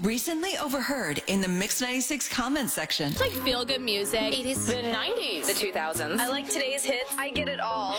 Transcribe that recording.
Recently overheard in the Mix 96 comments section. It's like feel-good music. 80s. The 90s. The 2000s. I like today's hits. I get it all.